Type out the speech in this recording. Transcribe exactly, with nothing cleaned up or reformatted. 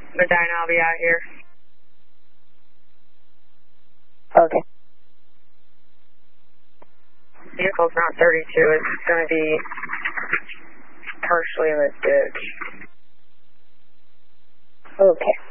Medina, I'll be out here. Okay. Vehicle's not thirty-two. It's going to be partially in the ditch. Okay.